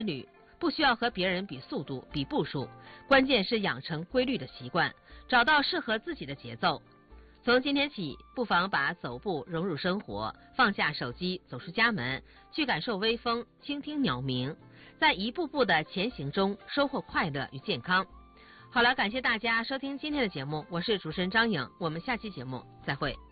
旅，不需要和别人比速度、比步数，关键是养成规律的习惯，找到适合自己的节奏。从今天起，不妨把走步融入生活，放下手机，走出家门，去感受微风，倾听鸟鸣，在一步步的前行中收获快乐与健康。好了，感谢大家收听今天的节目，我是主持人张颖，我们下期节目再会。